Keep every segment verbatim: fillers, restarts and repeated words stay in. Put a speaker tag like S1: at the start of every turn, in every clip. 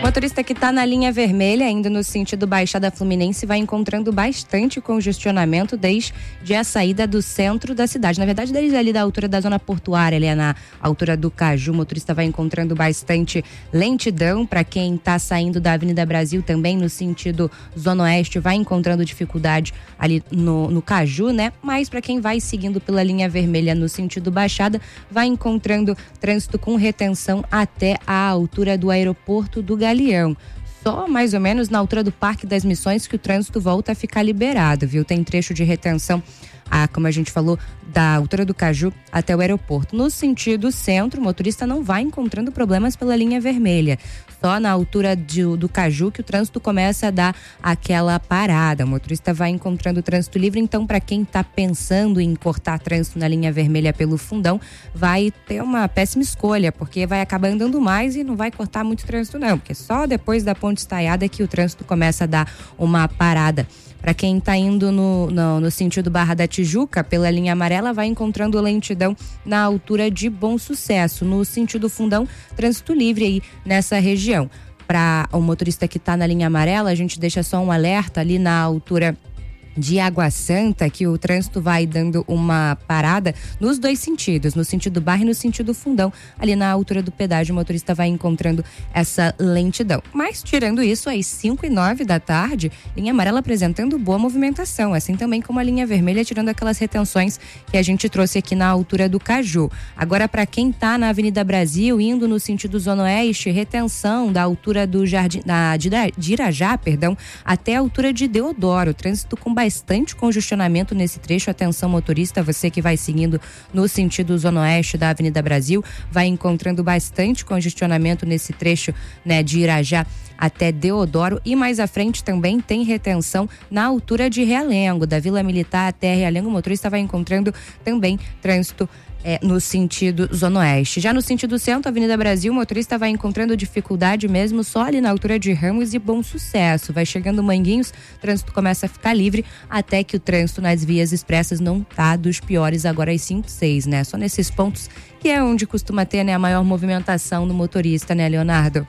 S1: Motorista que está na linha vermelha, indo no sentido Baixada Fluminense, vai encontrando bastante congestionamento desde a saída do centro da cidade. Na verdade, desde ali da altura da zona portuária, ali na altura do Caju, o motorista vai encontrando bastante lentidão. Para quem está saindo da Avenida Brasil também no sentido Zona Oeste, vai encontrando dificuldade ali no, no Caju, né? Mas para quem vai seguindo pela linha vermelha no sentido Baixada, vai encontrando trânsito com retenção até a altura do aeroporto do Galeão. Só mais ou menos na altura do Parque das Missões que o trânsito volta a ficar liberado, viu? Tem trecho de retenção, ah, como a gente falou, da altura do Caju até o aeroporto. No sentido centro, o motorista não vai encontrando problemas pela linha vermelha. Só na altura de, do Caju que o trânsito começa a dar aquela parada. O motorista vai encontrando trânsito livre, então para quem está pensando em cortar trânsito na linha vermelha pelo Fundão, vai ter uma péssima escolha, porque vai acabar andando mais e não vai cortar muito trânsito não, porque só depois da Ponte Estaiada que o trânsito começa a dar uma parada. Para quem está indo no, no, no sentido Barra da Tijuca, pela linha amarela, vai encontrando lentidão na altura de Bom Sucesso. No sentido Fundão, trânsito livre aí nessa região. Para o motorista que está na linha amarela, a gente deixa só um alerta ali na altura de Água Santa, que o trânsito vai dando uma parada nos dois sentidos, no sentido Barra e no sentido Fundão. Ali na altura do pedágio, o motorista vai encontrando essa lentidão. Mas, tirando isso, às cinco e nove da tarde, linha amarela apresentando boa movimentação, assim também como a linha vermelha, tirando aquelas retenções que a gente trouxe aqui na altura do Caju. Agora, para quem está na Avenida Brasil, indo no sentido Zona Oeste, retenção da altura do Jardim, da, de, de Irajá, perdão, até a altura de Deodoro. Trânsito com bastante congestionamento nesse trecho. Atenção, motorista, você que vai seguindo no sentido Zona Oeste da Avenida Brasil, vai encontrando bastante congestionamento nesse trecho, né, de Irajá até Deodoro, e mais à frente também tem retenção na altura de Realengo, da Vila Militar até Realengo. O motorista vai encontrando também trânsito É, no sentido Zona Oeste. Já no sentido centro, Avenida Brasil, o motorista vai encontrando dificuldade mesmo só ali na altura de Ramos e Bom Sucesso. Vai chegando Manguinhos, o trânsito começa a ficar livre, até que o trânsito nas vias expressas não tá dos piores agora às cinco, seis, né? Só nesses pontos que é onde costuma ter, né, a maior movimentação no motorista, né, Leonardo?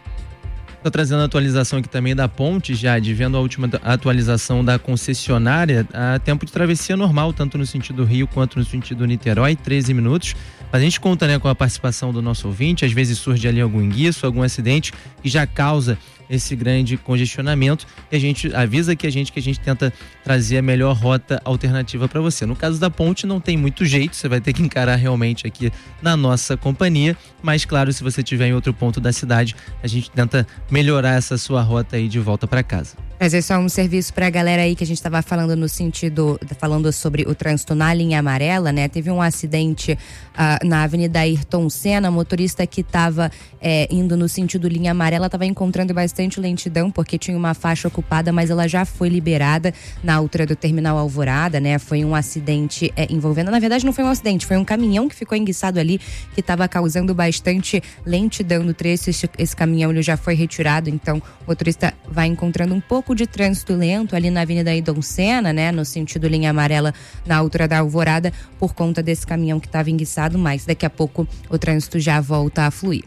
S2: Estou trazendo a atualização aqui também da ponte, já de vendo a última atualização da concessionária, a tempo de travessia normal, tanto no sentido Rio quanto no sentido Niterói, treze minutos. Mas a gente conta, né, com a participação do nosso ouvinte, às vezes surge ali algum enguiço, algum acidente que já causa esse grande congestionamento, e a gente avisa que a gente que a gente tenta trazer a melhor rota alternativa para você. No caso da ponte não tem muito jeito, você vai ter que encarar realmente aqui na nossa companhia, mas claro, se você estiver em outro ponto da cidade, a gente tenta melhorar essa sua rota aí de volta para casa.
S1: Mas é só um serviço para a galera aí que a gente estava falando no sentido, falando sobre o trânsito na linha amarela, né? Teve um acidente uh, na Avenida Ayrton Senna, motorista que estava é, indo no sentido linha amarela estava encontrando bastante lentidão porque tinha uma faixa ocupada, mas ela já foi liberada na altura do Terminal Alvorada, né? Foi um acidente é, envolvendo, na verdade não foi um acidente, foi um caminhão que ficou enguiçado ali, que estava causando bastante lentidão no trecho. Esse, esse caminhão ele já foi retirado, então o motorista vai encontrando um pouco de trânsito lento ali na Avenida Ayrton Senna, né, no sentido linha amarela, na altura da Alvorada, por conta desse caminhão que estava enguiçado, mas daqui a pouco o trânsito já volta a fluir.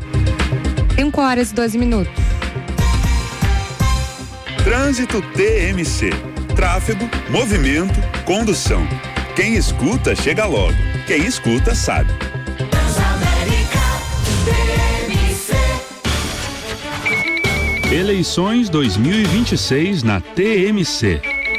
S1: cinco horas e doze minutos.
S3: Trânsito T M C. Tráfego, movimento, condução. Quem escuta, chega logo. Quem escuta, sabe.
S4: Eleições dois mil e vinte e seis na T M C.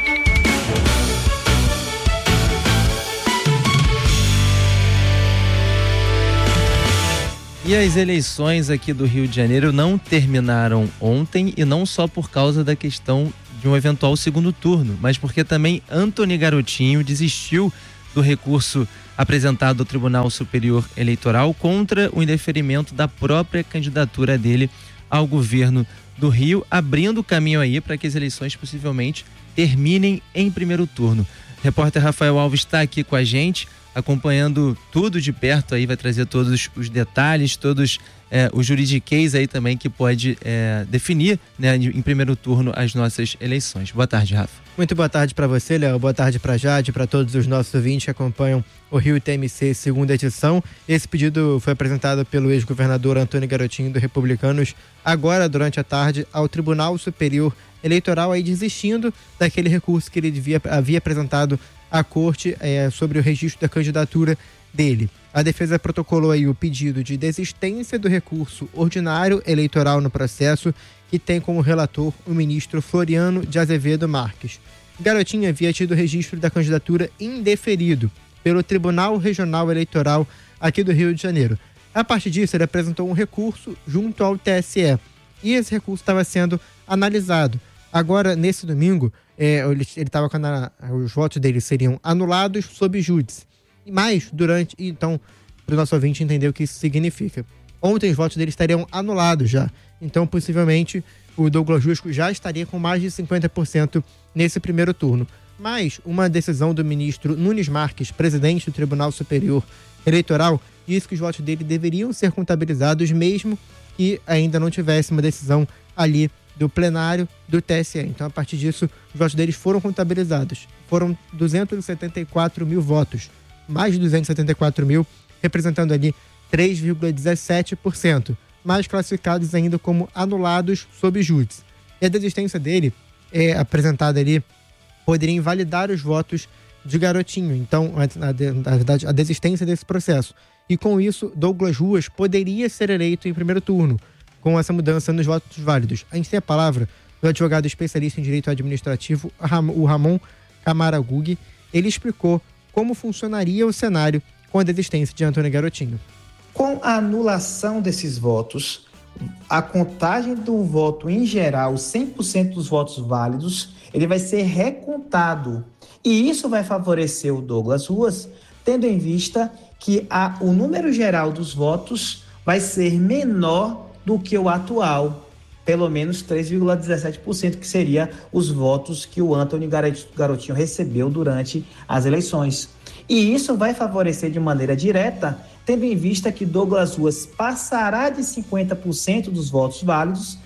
S2: E as eleições aqui do Rio de Janeiro não terminaram ontem, e não só por causa da questão de um eventual segundo turno, mas porque também Antony Garotinho desistiu do recurso apresentado ao Tribunal Superior Eleitoral contra o indeferimento da própria candidatura dele ao governo do Rio, abrindo o caminho aí para que as eleições possivelmente terminem em primeiro turno. O repórter Rafael Alves está aqui com a gente, acompanhando tudo de perto aí, vai trazer todos os detalhes, todos é, o juridiquês aí também que pode é, definir, né, em primeiro turno as nossas eleições. Boa tarde, Rafa.
S5: Muito boa tarde para você, Léo. Boa tarde para Jade, para todos os nossos ouvintes que acompanham o Rio T M C segunda edição. Esse pedido foi apresentado pelo ex-governador Antônio Garotinho do Republicanos agora durante a tarde ao Tribunal Superior Eleitoral, aí desistindo daquele recurso que ele devia, havia apresentado à corte é, sobre o registro da candidatura dele. A defesa protocolou aí o pedido de desistência do recurso ordinário eleitoral no processo, que tem como relator o ministro Floriano de Azevedo Marques. Garotinho havia tido o registro da candidatura indeferido pelo Tribunal Regional Eleitoral aqui do Rio de Janeiro. A partir disso, ele apresentou um recurso junto ao T S E e esse recurso estava sendo analisado. Agora, nesse domingo, é, ele estava com a, os votos dele seriam anulados sob júdice. Mas, durante... Então, para o nosso ouvinte entender o que isso significa. Ontem, os votos dele estariam anulados já. Então, possivelmente, o Douglas Jusco já estaria com mais de cinquenta por cento nesse primeiro turno. Mas, uma decisão do ministro Nunes Marques, presidente do Tribunal Superior Eleitoral, disse que os votos dele deveriam ser contabilizados mesmo que ainda não tivesse uma decisão ali do plenário do T S E. Então, a partir disso, os votos deles foram contabilizados. Foram duzentos e setenta e quatro mil votos. Mais de duzentos e setenta e quatro mil, representando ali três vírgula dezessete por cento, mas classificados ainda como anulados sob júdice. E a desistência dele, é apresentada ali, poderia invalidar os votos de Garotinho. Então, na verdade, a desistência desse processo. E com isso, Douglas Ruas poderia ser eleito em primeiro turno, com essa mudança nos votos válidos. A gente tem a palavra do advogado especialista em direito administrativo, o Ramon Camaragugui. Ele explicou como funcionaria o cenário com a desistência de Antônio Garotinho.
S6: Com a anulação desses votos, a contagem do voto em geral, cem por cento dos votos válidos, ele vai ser recontado. E isso vai favorecer o Douglas Ruas, tendo em vista que a, o número geral dos votos vai ser menor do que o atual, pelo menos três vírgula dezessete por cento, que seria os votos que o Antônio Garotinho recebeu durante as eleições. E isso vai favorecer de maneira direta, tendo em vista que Douglas Ruas passará de cinquenta por cento dos votos válidos.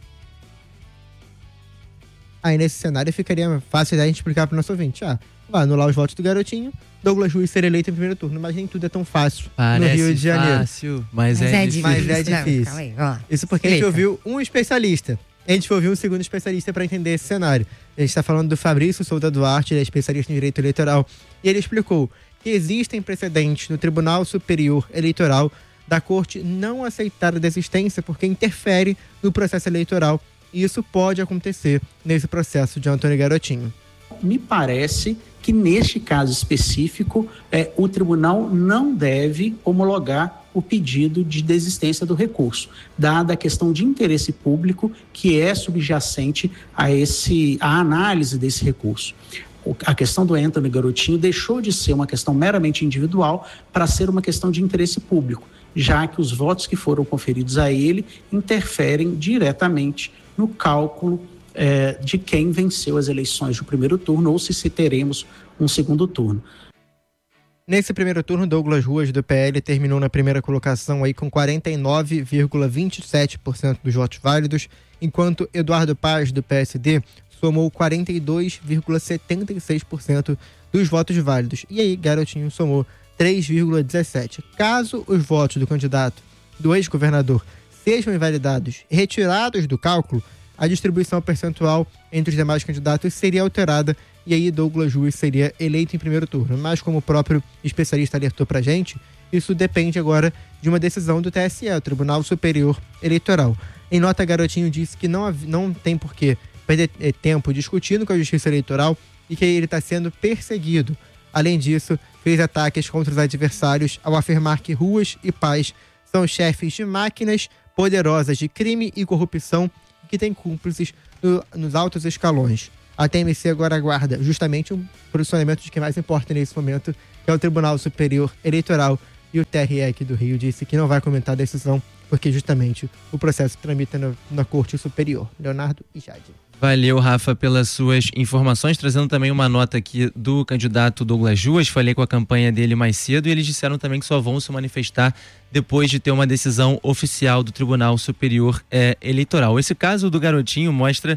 S5: Aí nesse cenário ficaria fácil a gente explicar para o nosso ouvinte. Ah, vai anular os votos do Garotinho, Douglas Ruas ser eleito em primeiro turno, mas nem tudo é tão fácil
S2: Parece
S5: no Rio de Janeiro.
S2: Fácil, mas, mas é, é difícil.
S5: Mas é difícil.
S1: Não, aí, ó,
S5: isso porque explica. A gente ouviu um especialista. A gente ouviu um segundo especialista para entender esse cenário. A gente está falando do Fabrício Souza Duarte, ele é especialista em direito eleitoral, e ele explicou que existem precedentes no Tribunal Superior Eleitoral da Corte não aceitar a desistência porque interfere no processo eleitoral, e isso pode acontecer nesse processo de Antônio Garotinho.
S7: Me parece que neste caso específico, é, o tribunal não deve homologar o pedido de desistência do recurso, dada a questão de interesse público que é subjacente a, esse, a análise desse recurso. A questão do Antônio Garotinho deixou de ser uma questão meramente individual para ser uma questão de interesse público, já que os votos que foram conferidos a ele interferem diretamente no cálculo é, de quem venceu as eleições do primeiro turno ou se, se teremos um segundo turno.
S5: Nesse primeiro turno, Douglas Ruas, do P L, terminou na primeira colocação aí com quarenta e nove vírgula vinte e sete por cento dos votos válidos, enquanto Eduardo Paz, do P S D, somou quarenta e dois vírgula setenta e seis por cento dos votos válidos. E aí, Garotinho somou três vírgula dezessete por cento. Caso os votos do candidato, do ex-governador, sejam invalidados e retirados do cálculo, a distribuição percentual entre os demais candidatos seria alterada e aí Douglas Ruas seria eleito em primeiro turno. Mas como o próprio especialista alertou pra gente, isso depende agora de uma decisão do T S E, o Tribunal Superior Eleitoral. Em nota, Garotinho disse que não, não tem por que perder tempo discutindo com a Justiça Eleitoral e que ele está sendo perseguido. Além disso, fez ataques contra os adversários ao afirmar que Ruas e Paz são chefes de máquinas poderosas de crime e corrupção e que têm cúmplices no, nos altos escalões. A T M C agora aguarda justamente um posicionamento de quem mais importa nesse momento, que é o Tribunal Superior Eleitoral, e o T R E aqui do Rio disse que não vai comentar a decisão porque justamente o processo tramita na, na Corte Superior. Leonardo e Jade.
S2: Valeu, Rafa, pelas suas informações, trazendo também uma nota aqui do candidato Douglas Ruas. Falei com a campanha dele mais cedo e eles disseram também que só vão se manifestar depois de ter uma decisão oficial do Tribunal Superior é, Eleitoral. Esse caso do garotinho mostra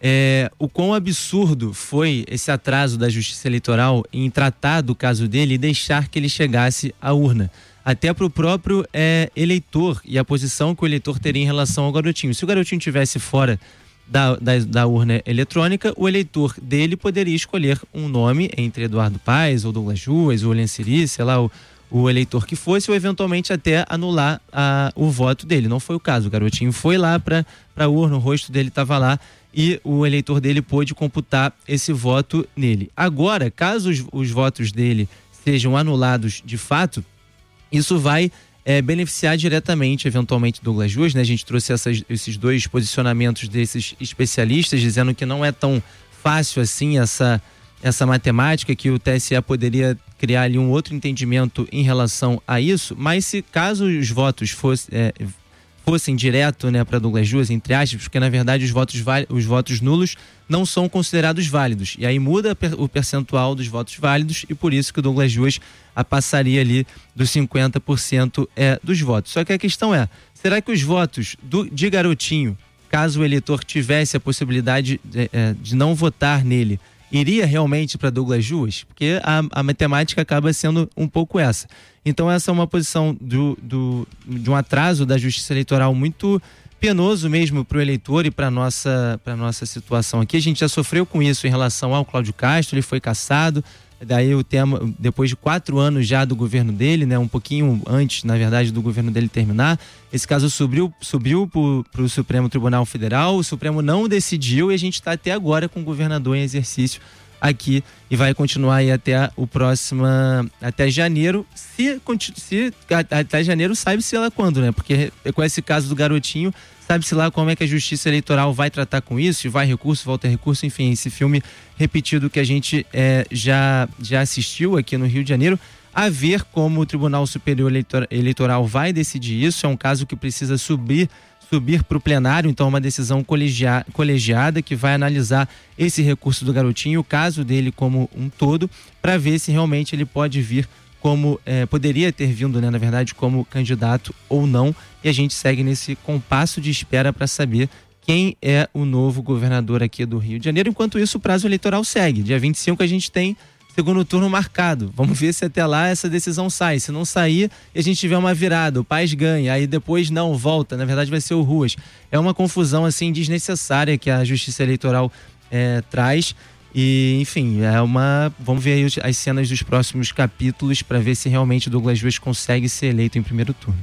S2: é, o quão absurdo foi esse atraso da Justiça Eleitoral em tratar do caso dele e deixar que ele chegasse à urna. Até para o próprio é, eleitor e a posição que o eleitor teria em relação ao garotinho. Se o garotinho estivesse fora Da, da, da urna eletrônica, o eleitor dele poderia escolher um nome entre Eduardo Paes ou Douglas Ruas ou Lenceri, sei lá, o, o eleitor que fosse, ou eventualmente até anular a, o voto dele. Não foi o caso, o garotinho foi lá para a urna, o rosto dele estava lá e o eleitor dele pôde computar esse voto nele. Agora, caso os, os votos dele sejam anulados de fato, isso vai É, beneficiar diretamente, eventualmente, Douglas Ruas, né? A gente trouxe essas, esses dois posicionamentos desses especialistas, dizendo que não é tão fácil assim essa, essa matemática, que o T S E poderia criar ali um outro entendimento em relação a isso, mas se caso os votos fosse, é, fossem direto, né, para Douglas Ruas, entre aspas, porque na verdade os votos, os votos nulos não são considerados válidos, e aí muda o percentual dos votos válidos, e por isso que o Douglas Ruas a passaria ali dos cinquenta por cento é, dos votos. Só que a questão é, será que os votos do, de garotinho, caso o eleitor tivesse a possibilidade de, é, de não votar nele, iria realmente para Douglas Ruas? Porque a, a matemática acaba sendo um pouco essa. Então essa é uma posição do, do, de um atraso da Justiça Eleitoral muito penoso mesmo para o eleitor e para nossa para nossa situação aqui. A gente já sofreu com isso em relação ao Cláudio Castro, ele foi cassado, daí o tema, depois de quatro anos já do governo dele, né, um pouquinho antes, na verdade, do governo dele terminar, esse caso subiu, subiu para o Supremo Tribunal Federal, o Supremo não decidiu e a gente está até agora com o governador em exercício aqui e vai continuar aí até o próximo, até janeiro, se, se até janeiro sabe-se lá quando, né, porque com esse caso do garotinho, sabe-se lá como é que a Justiça Eleitoral vai tratar com isso, se vai recurso, volta recurso, enfim, esse filme repetido que a gente é, já, já assistiu aqui no Rio de Janeiro, a ver como o Tribunal Superior Eleitoral vai decidir isso. É um caso que precisa subir subir para o plenário, então é uma decisão colegia, colegiada que vai analisar esse recurso do garotinho, o caso dele como um todo, para ver se realmente ele pode vir como, eh, poderia ter vindo, né, na verdade, como candidato ou não, e a gente segue nesse compasso de espera para saber quem é o novo governador aqui do Rio de Janeiro. Enquanto isso, o prazo eleitoral segue. Dia vinte e cinco a gente tem segundo turno marcado. Vamos ver se até lá essa decisão sai. Se não sair e a gente tiver uma virada, o Paes ganha, aí depois não, volta. Na verdade vai ser o Ruas. É uma confusão assim desnecessária que a Justiça Eleitoral é, traz. E, enfim, é uma. Vamos ver aí as cenas dos próximos capítulos para ver se realmente o Douglas Ruas consegue ser eleito em primeiro turno.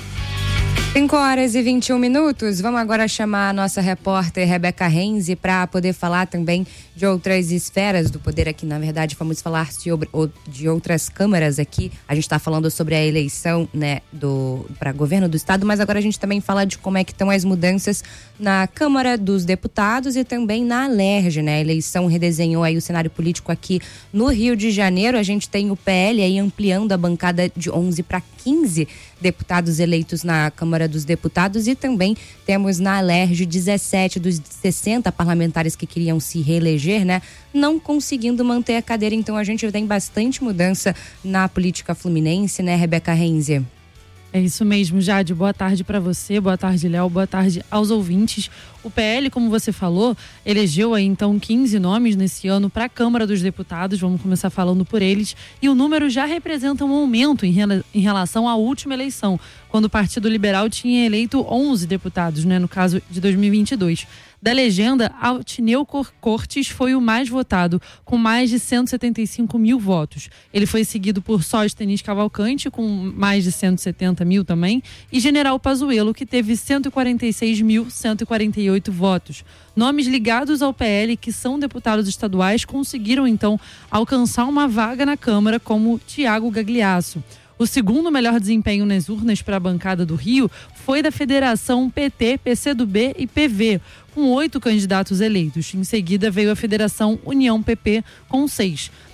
S1: cinco horas e vinte e um minutos. Vamos agora chamar a nossa repórter Rebeca Renzi para poder falar também de outras esferas do poder aqui. Na verdade, vamos falar de outras câmaras aqui. A gente está falando sobre a eleição, né, do para governo do estado, mas agora a gente também fala de como é que estão as mudanças na Câmara dos Deputados e também na Alerj, né? A eleição redesenhou aí o cenário político aqui no Rio de Janeiro. A gente tem o P L aí ampliando a bancada de onze para quinze deputados eleitos na Câmara dos Deputados, e também temos na Alerj dezessete dos sessenta parlamentares que queriam se reeleger, né, não conseguindo manter a cadeira. Então a gente tem bastante mudança na política fluminense, né, Rebeca Renzi?
S8: É isso mesmo, Jade. Boa tarde para você, boa tarde, Léo, boa tarde aos ouvintes. O P L, como você falou, elegeu aí então quinze nomes nesse ano para a Câmara dos Deputados. Vamos começar falando por eles. E o número já representa um aumento em, rela- em relação à última eleição, quando o Partido Liberal tinha eleito onze deputados, né, no caso de dois mil e vinte e dois. Da legenda, Altineu Cortes foi o mais votado, com mais de cento e setenta e cinco mil votos. Ele foi seguido por Sóstenes Cavalcante, com mais de cento e setenta mil também, e General Pazuello, que teve cento e quarenta e seis mil cento e quarenta e oito votos. Nomes ligados ao P L, que são deputados estaduais, conseguiram então alcançar uma vaga na Câmara, como Tiago Gagliasso. O segundo melhor desempenho nas urnas para a bancada do Rio foi da Federação P T, P C do B e P V, com oito candidatos eleitos. Em seguida veio a Federação União P P, com seis.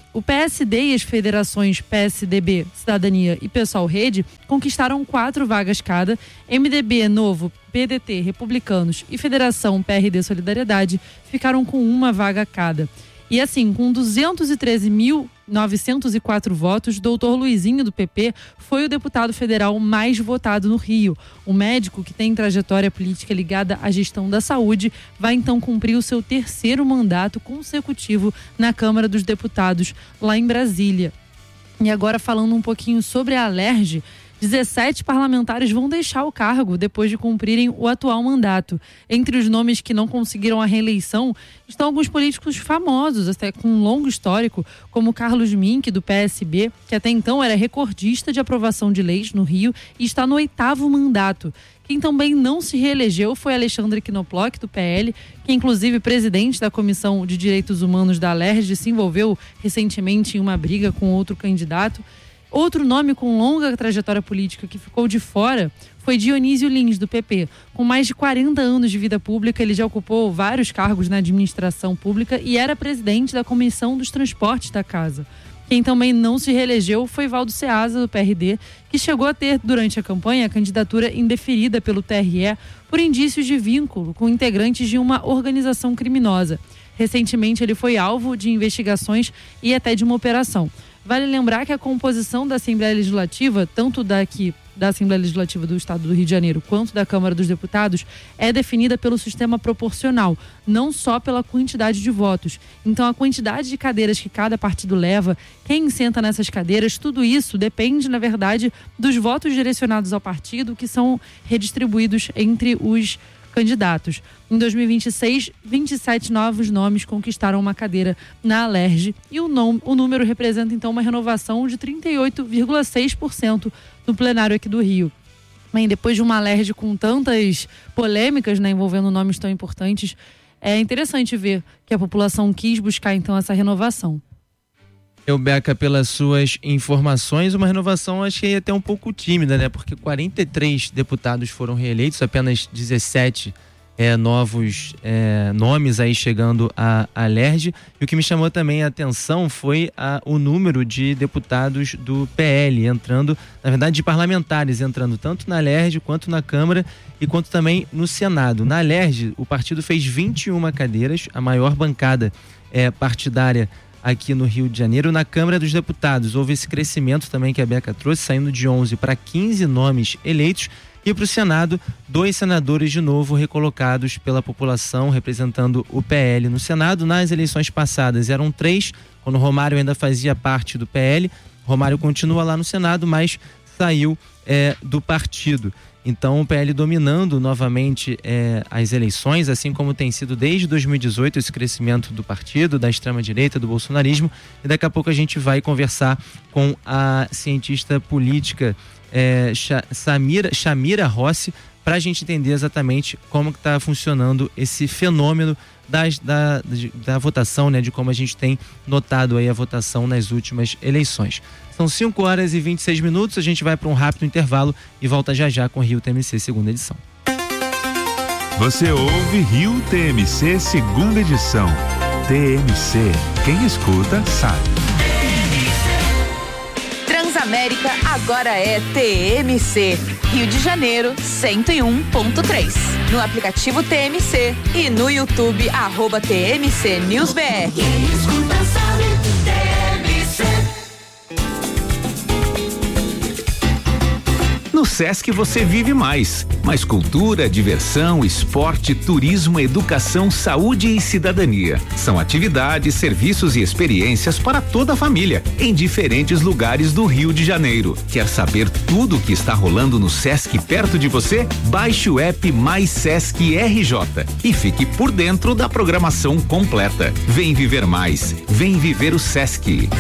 S8: O P S D e as federações P S D B, Cidadania e Pessoal Rede conquistaram quatro vagas cada. M D B, Novo, P D T, Republicanos e Federação P R D Solidariedade ficaram com uma vaga cada. E assim, com duzentos e treze mil novecentos e quatro votos, doutor Luizinho, do P P, foi o deputado federal mais votado no Rio. O médico, que tem trajetória política ligada à gestão da saúde, vai então cumprir o seu terceiro mandato consecutivo na Câmara dos Deputados, lá em Brasília. E agora, falando um pouquinho sobre a Alerj, dezessete parlamentares vão deixar o cargo depois de cumprirem o atual mandato. Entre os nomes que não conseguiram a reeleição estão alguns políticos famosos, até com um longo histórico, como Carlos Mink, do P S B, que até então era recordista de aprovação de leis no Rio e está no oitavo mandato. Quem também não se reelegeu foi Alexandre Knoploch, do P L, que inclusive presidente da Comissão de Direitos Humanos da Alerj, se envolveu recentemente em uma briga com outro candidato. Outro nome com longa trajetória política que ficou de fora foi Dionísio Lins, do P P. Com mais de quarenta anos de vida pública, ele já ocupou vários cargos na administração pública e era presidente da Comissão dos Transportes da Casa. Quem também não se reelegeu foi Valdo Ceasa, do P R D, que chegou a ter, durante a campanha, a candidatura indeferida pelo T R E por indícios de vínculo com integrantes de uma organização criminosa. Recentemente, ele foi alvo de investigações e até de uma operação. Vale lembrar que a composição da Assembleia Legislativa, tanto daqui da Assembleia Legislativa do Estado do Rio de Janeiro quanto da Câmara dos Deputados, é definida pelo sistema proporcional, não só pela quantidade de votos. Então, a quantidade de cadeiras que cada partido leva, quem senta nessas cadeiras, tudo isso depende, na verdade, dos votos direcionados ao partido, que são redistribuídos entre os candidatos. Em dois mil e vinte e seis, vinte e sete novos nomes conquistaram uma cadeira na Alerj e o, nom- o número representa então uma renovação de trinta e oito vírgula seis por cento no plenário aqui do Rio. Bem, depois de uma Alerj com tantas polêmicas, né, envolvendo nomes tão importantes, é interessante ver que a população quis buscar então essa renovação.
S2: Eu, Beca, pelas suas informações, uma renovação achei até um pouco tímida, né? Porque quarenta e três deputados foram reeleitos, apenas dezessete é, novos é, nomes aí chegando à Alerj. E o que me chamou também a atenção foi a, o número de deputados do P L entrando, na verdade de parlamentares entrando tanto na Alerj quanto na Câmara e quanto também no Senado. Na Alerj, o partido fez vinte e uma cadeiras, a maior bancada é, partidária aqui no Rio de Janeiro. Na Câmara dos Deputados houve esse crescimento também que a Beca trouxe, saindo de onze para quinze nomes eleitos, e para o Senado, dois senadores de novo recolocados pela população, representando o P L no Senado. Nas eleições passadas eram três, quando o Romário ainda fazia parte do P L. Romário continua lá no Senado, mas saiu é, do partido. Então o P L dominando novamente é, as eleições, assim como tem sido desde dois mil e dezoito esse crescimento do partido, da extrema-direita, do bolsonarismo. E daqui a pouco a gente vai conversar com a cientista política é, Samira, Chamira Rossi, para a gente entender exatamente como está funcionando esse fenômeno das, da, da votação, né, de como a gente tem notado aí a votação nas últimas eleições. São cinco horas e vinte e seis minutos, a gente vai para um rápido intervalo e volta já já com Rio T M C segunda edição.
S3: Você ouve Rio T M C segunda edição. T M C, quem escuta sabe.
S9: Transamérica agora é T M C. Rio de Janeiro, cento e um ponto três. No aplicativo T M C e no YouTube, arroba T M C News B R. Quem escuta sabe, T M C.
S10: No Sesc você vive mais. Mais cultura, diversão, esporte, turismo, educação, saúde e cidadania. São atividades, serviços e experiências para toda a família, em diferentes lugares do Rio de Janeiro. Quer saber tudo o que está rolando no Sesc perto de você? Baixe o app Mais Sesc R J e fique por dentro da programação completa. Vem viver mais. Vem viver o Sesc.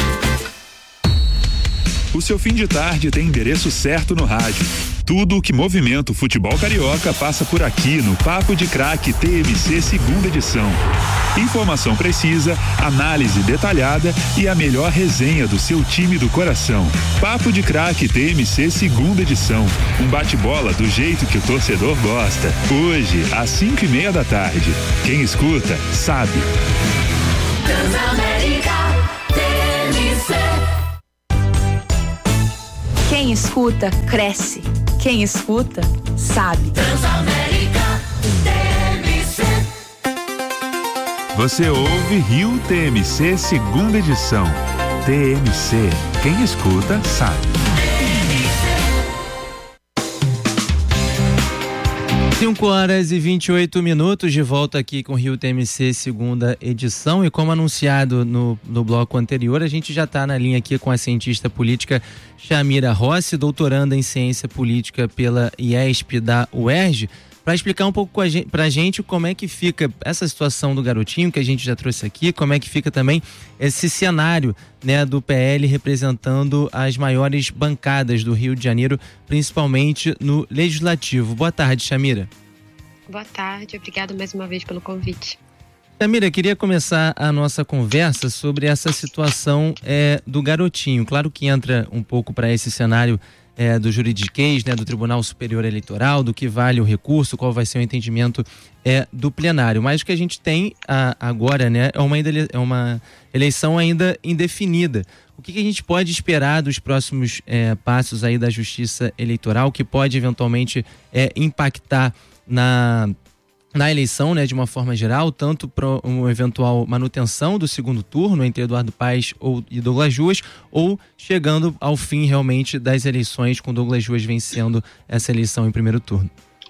S3: O seu fim de tarde tem endereço certo no rádio. Tudo o que movimenta o futebol carioca passa por aqui no Papo de Craque T M C segunda edição. Informação precisa, análise detalhada e a melhor resenha do seu time do coração. Papo de Craque T M C segunda edição. Um bate-bola do jeito que o torcedor gosta. Hoje, às cinco e meia da tarde. Quem escuta, sabe.
S9: Transamérica T Quem escuta, cresce. Quem escuta, sabe.
S11: Transamérica T M C.
S3: Você ouve Rio T M C, segunda edição. T M C, quem escuta, sabe.
S2: cinco horas e vinte e oito minutos, de volta aqui com o Rio T M C, segunda edição. E como anunciado no, no bloco anterior, a gente já está na linha aqui com a cientista política Chamira Rossi, doutoranda em ciência política pela I E S P da U E R J, para explicar um pouco para a gente como é que fica essa situação do garotinho que a gente já trouxe aqui, como é que fica também esse cenário, né, do P L representando as maiores bancadas do Rio de Janeiro, principalmente no Legislativo. Boa tarde, Chamira.
S12: Boa tarde, obrigado mais uma vez pelo convite.
S2: Chamira, queria começar a nossa conversa sobre essa situação é, do garotinho. Claro que entra um pouco para esse cenário É, do juridiquês, né, do Tribunal Superior Eleitoral, do que vale o recurso, qual vai ser o entendimento é, do plenário. Mas o que a gente tem a, agora, né, é uma, é uma eleição ainda indefinida. O que, que a gente pode esperar dos próximos é, passos aí da Justiça Eleitoral, que pode eventualmente é, impactar na... na eleição, né, de uma forma geral, tanto para uma eventual manutenção do segundo turno entre Eduardo Paes ou, e Douglas Ruas, ou chegando ao fim realmente das eleições, com Douglas Ruas vencendo essa eleição em primeiro turno?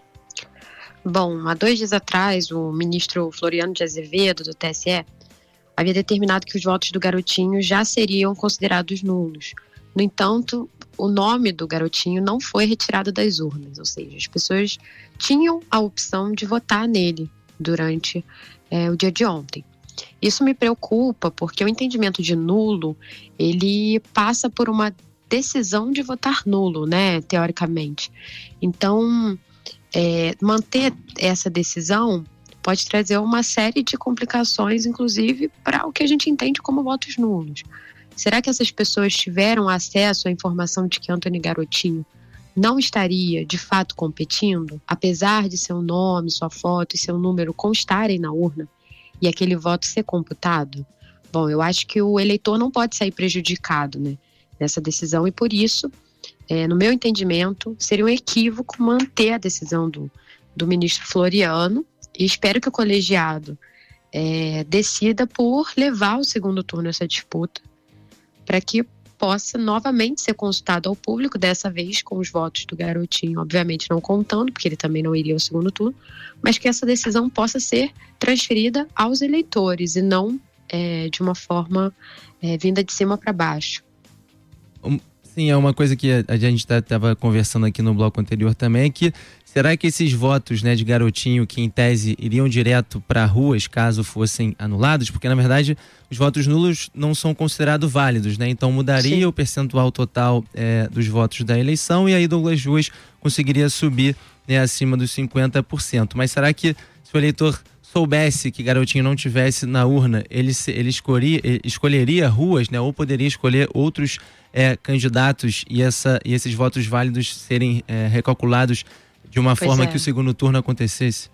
S12: Bom, há dois dias atrás, o ministro Floriano de Azevedo, do T S E, havia determinado que os votos do garotinho já seriam considerados nulos. No entanto, o nome do garotinho não foi retirado das urnas, ou seja, as pessoas tinham a opção de votar nele durante é, o dia de ontem. Isso me preocupa porque o entendimento de nulo, ele passa por uma decisão de votar nulo, né, teoricamente. Então, é, manter essa decisão pode trazer uma série de complicações, inclusive para o que a gente entende como votos nulos. Será que essas pessoas tiveram acesso à informação de que Antony Garotinho não estaria, de fato, competindo, apesar de seu nome, sua foto e seu número constarem na urna e aquele voto ser computado? Bom, eu acho que o eleitor não pode sair prejudicado, né, nessa decisão e, por isso, é, no meu entendimento, seria um equívoco manter a decisão do, do ministro Floriano e espero que o colegiado é, decida por levar ao segundo turno essa disputa, para que possa novamente ser consultado ao público, dessa vez com os votos do garotinho, obviamente não contando, porque ele também não iria ao segundo turno, mas que essa decisão possa ser transferida aos eleitores e não é, de uma forma é, vinda de cima para baixo.
S2: Sim, é uma coisa que a gente estava conversando aqui no bloco anterior também, é que será que esses votos, né, de garotinho que em tese iriam direto para ruas caso fossem anulados? Porque na verdade os votos nulos não são considerados válidos, né? Então mudaria Sim. o percentual total é, dos votos da eleição e aí Douglas Ruas conseguiria subir, né, acima dos cinquenta por cento. Mas será que se o eleitor soubesse que garotinho não tivesse na urna, ele, ele escolheria, escolheria ruas, né, ou poderia escolher outros é, candidatos e, essa, e esses votos válidos serem é, recalculados de uma pois forma é. que o segundo turno acontecesse?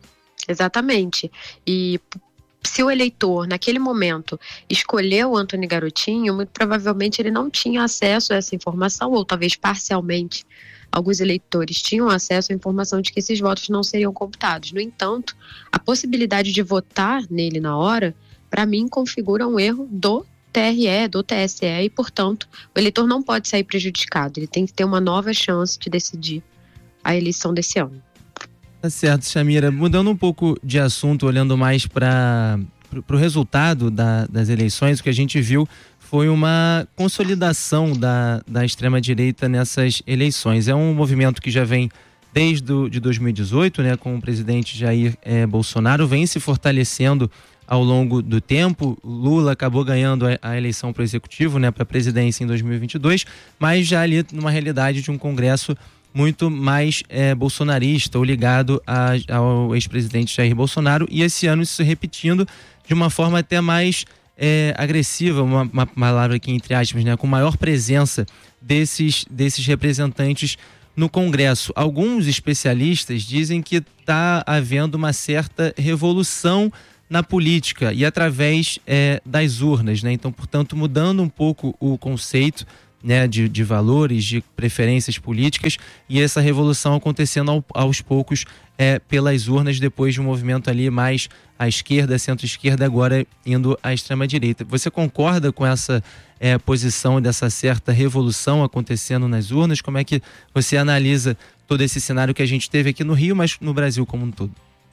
S12: Exatamente. E se o eleitor, naquele momento, escolheu o Antony Garotinho, muito provavelmente ele não tinha acesso a essa informação, ou talvez parcialmente alguns eleitores tinham acesso à informação de que esses votos não seriam computados. No entanto, a possibilidade de votar nele na hora, para mim, configura um erro do T R E, do T S E, e, portanto, o eleitor não pode sair prejudicado. Ele tem que ter uma nova chance de decidir a eleição desse ano.
S2: Tá certo, Chamira. Mudando um pouco de assunto, olhando mais para o resultado da, das eleições, o que a gente viu foi uma consolidação da, da extrema-direita nessas eleições. É um movimento que já vem desde do, de dois mil e dezoito, né, com o presidente Jair eh, Bolsonaro, vem se fortalecendo ao longo do tempo. Lula acabou ganhando a, a eleição para o executivo, né, para a presidência em dois mil e vinte e dois, mas já ali numa realidade de um Congresso muito mais é, bolsonarista ou ligado a, ao ex-presidente Jair Bolsonaro, e esse ano isso se repetindo de uma forma até mais é, agressiva, uma, uma palavra aqui entre aspas, né, com maior presença desses, desses representantes no Congresso. Alguns especialistas dizem que está havendo uma certa revolução na política e através é, das urnas, né? Então, portanto, mudando um pouco o conceito, né, de, de valores, de preferências políticas, e essa revolução acontecendo ao, aos poucos é, pelas urnas, depois de um movimento ali mais à esquerda, centro-esquerda, agora indo à extrema-direita. Você concorda com essa é, posição dessa certa revolução acontecendo nas urnas? Como é que você analisa todo esse cenário que a gente teve aqui no Rio, mas no Brasil como um todo?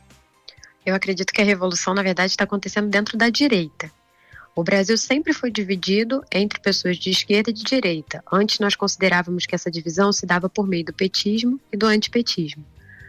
S12: Eu acredito que a revolução, na verdade, está acontecendo dentro da direita. O Brasil sempre foi dividido entre pessoas de esquerda e de direita. Antes nós considerávamos que essa divisão se dava por meio do petismo e do antipetismo.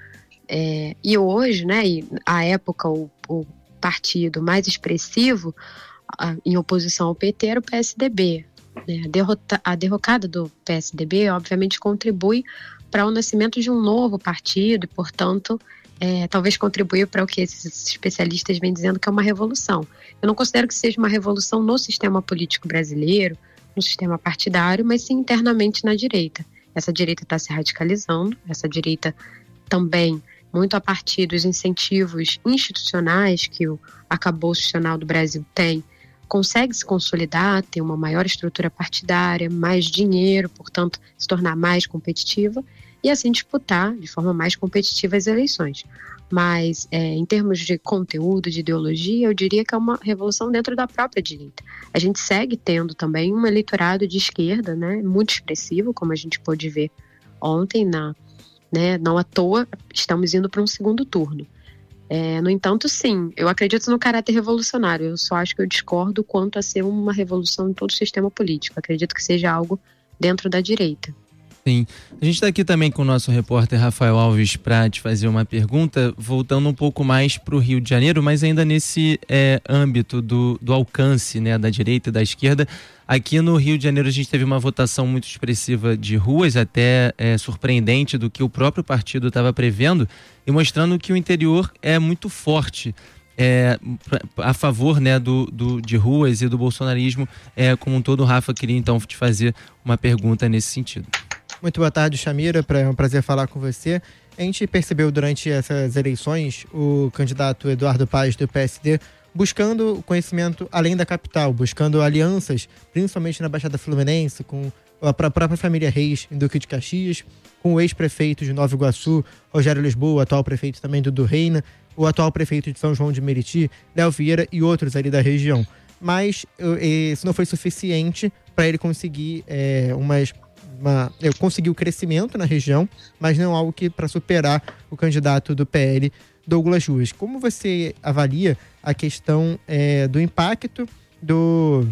S12: É, e hoje, né, e à época, o, o partido mais expressivo a, em oposição ao P T era o P S D B. Né? A, derrota, a derrocada do P S D B, obviamente, contribui para o nascimento de um novo partido e, portanto, É, talvez contribuiu para o que esses especialistas vêm dizendo que é uma revolução. Eu não considero que seja uma revolução no sistema político brasileiro, no sistema partidário, mas sim internamente na direita. Essa direita está se radicalizando, essa direita também, muito a partir dos incentivos institucionais que o arcabouço institucional do Brasil tem, consegue se consolidar, ter uma maior estrutura partidária, mais dinheiro, portanto, se tornar mais competitiva, e assim disputar de forma mais competitiva as eleições. Mas, é, em termos de conteúdo, de ideologia, eu diria que é uma revolução dentro da própria direita. A gente segue tendo também um eleitorado de esquerda, né, muito expressivo, como a gente pôde ver ontem, na, né, não à toa, estamos indo para um segundo turno. É, no entanto, sim, eu acredito no caráter revolucionário, eu só acho que eu discordo quanto a ser uma revolução em todo o sistema político. Acredito que seja algo dentro da direita.
S2: Sim. A gente está aqui também com o nosso repórter Rafael Alves para te fazer uma pergunta, voltando um pouco mais para o Rio de Janeiro, mas ainda nesse é, âmbito do, do alcance, né, da direita e da esquerda. Aqui no Rio de Janeiro a gente teve uma votação muito expressiva de ruas, até é, surpreendente do que o próprio partido estava prevendo, e mostrando que o interior é muito forte. É, a favor, né, do, do, de ruas e do bolsonarismo é, como um todo. Rafa, queria então te fazer uma pergunta nesse sentido.
S5: Muito boa tarde, Chamira, é um prazer falar com você. A gente percebeu durante essas eleições o candidato Eduardo Paes do P S D buscando conhecimento além da capital, buscando alianças, principalmente na Baixada Fluminense, com a própria família Reis em Duque de Caxias, com o ex-prefeito de Nova Iguaçu, Rogério Lisboa, o atual prefeito também do do Reina, o atual prefeito de São João de Meriti, Léo Vieira e outros ali da região. Mas isso não foi suficiente para ele conseguir é, umas... Uma, eu consegui o crescimento na região, mas não algo que para superar o candidato do P L, Douglas Ruas. Como você avalia a questão é, do impacto do,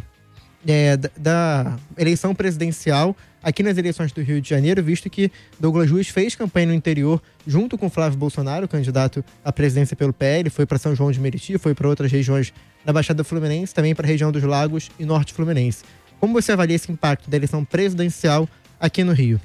S5: é, da, da eleição presidencial aqui nas eleições do Rio de Janeiro, visto que Douglas Ruas fez campanha no interior junto com Flávio Bolsonaro, candidato à presidência pelo P L, foi para São João de Meriti, foi para outras regiões da Baixada Fluminense, também para a região dos Lagos e Norte Fluminense. Como você avalia esse impacto da eleição presidencial aqui no Rio?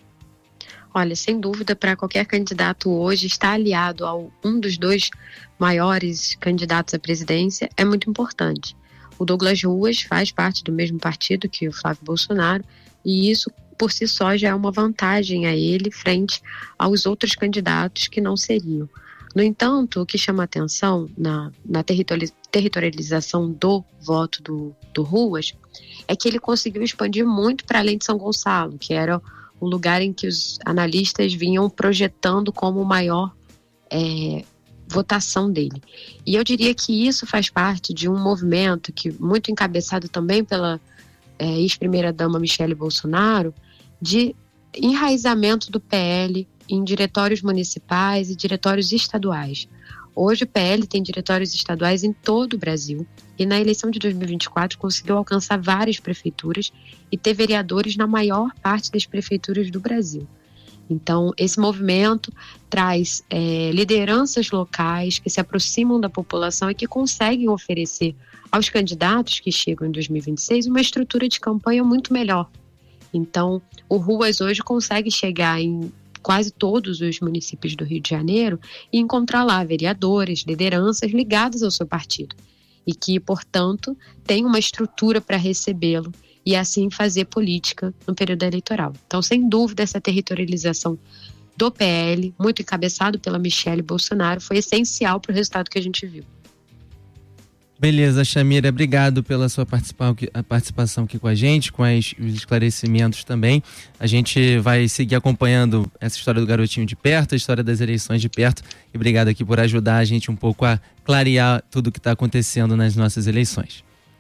S12: Olha, sem dúvida, para qualquer candidato hoje estar aliado a um dos dois maiores candidatos à presidência é muito importante. O Douglas Ruas faz parte do mesmo partido que o Flávio Bolsonaro, e isso por si só já é uma vantagem a ele frente aos outros candidatos que não seriam. No entanto, o que chama atenção na, na territorialização do voto do, do Ruas é que ele conseguiu expandir muito para além de São Gonçalo, que era o lugar em que os analistas vinham projetando como maior é, votação dele. E eu diria que isso faz parte de um movimento que, muito encabeçado também pela é, ex-primeira-dama Michele Bolsonaro, de enraizamento do P L em diretórios municipais e diretórios estaduais. Hoje o P L tem diretórios estaduais em todo o Brasil e na eleição de dois mil e vinte e quatro conseguiu alcançar várias prefeituras e ter vereadores na maior parte das prefeituras do Brasil. Então, esse movimento traz é, lideranças locais que se aproximam da população e que conseguem oferecer aos candidatos que chegam em dois mil e vinte e seis uma estrutura de campanha muito melhor. Então, o Ruas hoje consegue chegar em quase todos os municípios do Rio de Janeiro e encontrar lá vereadores, lideranças ligadas ao seu partido e que, portanto, tem uma estrutura para recebê-lo e assim fazer política no período eleitoral. Então, sem dúvida, essa territorialização do P L, muito encabeçado pela Michele Bolsonaro, foi essencial para o resultado que a gente viu.
S2: Beleza, Chamira, obrigado pela sua participação aqui com a gente, com as, os esclarecimentos também. A gente vai seguir acompanhando essa história do garotinho de perto, a história das eleições de perto, e obrigado aqui por ajudar a gente um pouco a clarear tudo o que está acontecendo nas nossas eleições.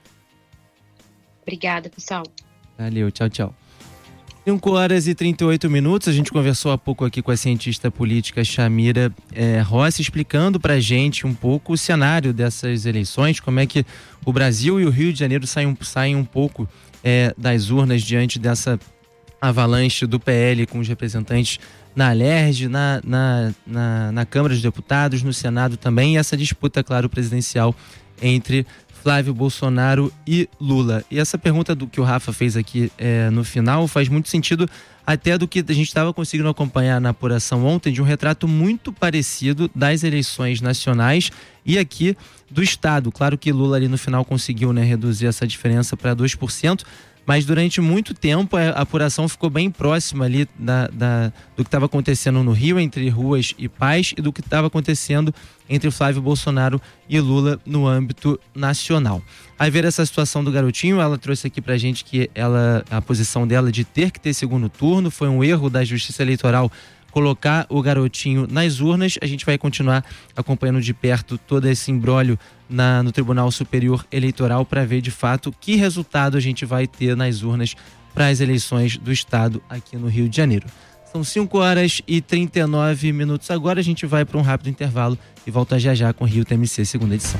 S12: Obrigada, pessoal.
S2: Valeu, tchau, tchau. cinco horas e trinta e oito minutos, a gente conversou há pouco aqui com a cientista política Chamira é, Rossi, explicando pra gente um pouco o cenário dessas eleições, como é que o Brasil e o Rio de Janeiro saem, saem um pouco é, das urnas diante dessa avalanche do P L com os representantes na Alerj, na, na, na, na Câmara dos Deputados, no Senado também, e essa disputa, claro, presidencial entre Flávio Bolsonaro e Lula. E essa pergunta do que o Rafa fez aqui é, no final faz muito sentido até do que a gente estava conseguindo acompanhar na apuração ontem, de um retrato muito parecido das eleições nacionais e aqui do Estado. Claro que Lula ali no final conseguiu, né, reduzir essa diferença para dois por cento, mas durante muito tempo a apuração ficou bem próxima ali da, da, do que estava acontecendo no Rio, entre Ruas e Paz, e do que estava acontecendo entre Flávio Bolsonaro e Lula no âmbito nacional. Aí ver essa situação do garotinho, ela trouxe aqui pra gente que ela, a posição dela de ter que ter segundo turno, foi um erro da Justiça Eleitoral colocar o garotinho nas urnas. A gente vai continuar acompanhando de perto todo esse imbróglio na, no Tribunal Superior Eleitoral para ver de fato que resultado a gente vai ter nas urnas para as eleições do Estado aqui no Rio de Janeiro. São cinco horas e trinta e nove minutos agora, a gente vai para um rápido intervalo e volta já já com Rio T M C, segunda edição.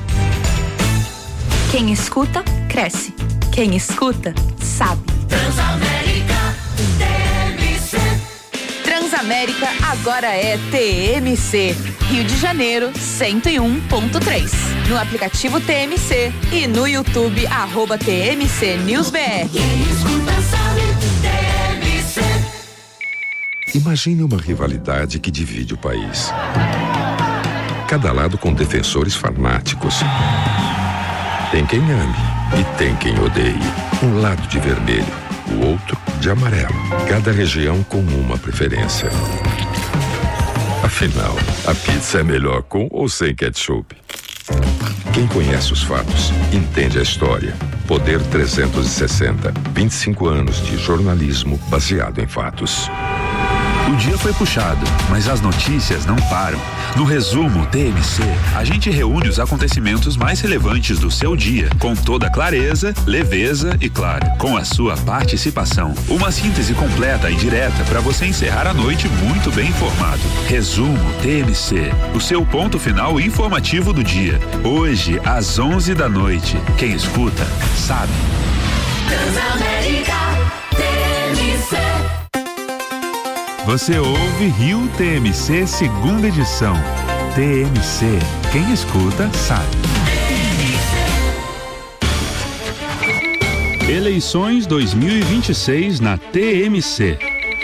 S9: Quem escuta, cresce. Quem escuta, sabe.
S11: Transamérica T M C.
S9: Transamérica agora é T M C. Rio de Janeiro, cento e um ponto três. No aplicativo T M C e no YouTube, arroba T M C News B R.
S11: Quem escuta sabe, T M C.
S13: Imagine uma rivalidade que divide o país. Cada lado com defensores fanáticos. Tem quem ame e tem quem odeie. Um lado de vermelho, o outro de amarelo. Cada região com uma preferência. Afinal, a pizza é melhor com ou sem ketchup? Quem conhece os fatos, entende a história. Poder trezentos e sessenta, vinte e cinco anos de jornalismo baseado em fatos.
S3: O dia foi puxado, mas as notícias não param. No resumo T M C, a gente reúne os acontecimentos mais relevantes do seu dia, com toda clareza, leveza e, claro, com a sua participação. Uma síntese completa e direta para você encerrar a noite muito bem informado. Resumo T M C, o seu ponto final informativo do dia. Hoje, às onze da noite. Quem escuta, sabe.
S11: Transamérica T M C.
S3: Você ouve Rio T M C, segunda edição. T M C, quem escuta sabe.
S4: Eleições dois mil e vinte e seis na T M C.